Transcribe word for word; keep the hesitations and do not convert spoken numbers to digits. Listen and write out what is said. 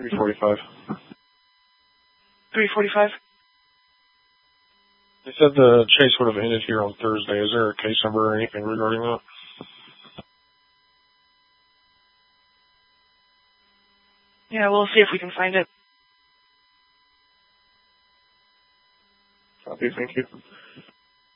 three forty-five. three forty-five? They said the chase would have ended here on Thursday. Is there a case number or anything regarding that? Yeah, we'll see if we can find it. Copy, thank you.